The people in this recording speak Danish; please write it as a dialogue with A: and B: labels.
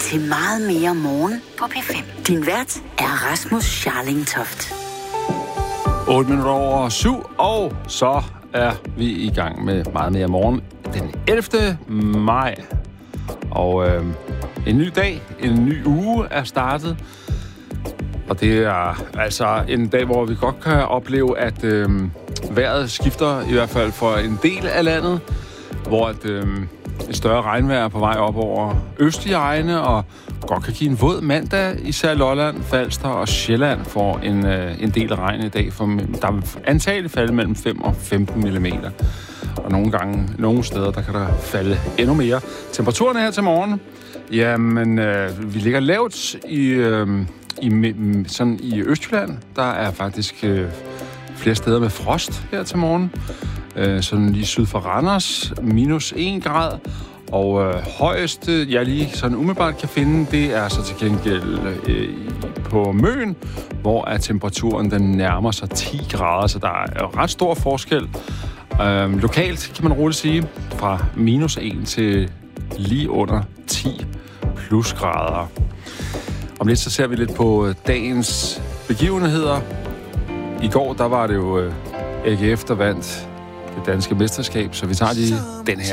A: til Meget mere morgen på P5. Din vært er Rasmus Scharling Toft.
B: 7:08, og så er vi i gang med Meget mere morgen den 11. maj. Og en ny dag, en ny uge er startet. Og det er altså en dag, hvor vi godt kan opleve, at vejret skifter, i hvert fald for en del af landet, hvor et større regnvejr er på vej op over østlige egne, og godt kan give en våd mandag. Især Lolland, Falster og Sjælland får en del regn i dag. Der vil antageligt falde mellem 5 og 15 mm. Og nogle steder, der kan der falde endnu mere. Temperaturen her til morgen, jamen, vi ligger lavt i Østjylland. Der er faktisk flere steder med frost her til morgen. Sådan lige syd for Randers, -1 grad. Og højeste, jeg lige sådan umiddelbart kan finde, det er så til gengæld på Møn, hvor temperaturen den nærmer sig 10 grader, så der er ret stor forskel. Lokalt kan man roligt sige, fra -1 til lige under 10 plusgrader. Om lidt så ser vi lidt på dagens begivenheder. I går, der var det jo AGF, der vandt det danske mesterskab, så vi tager lige den her.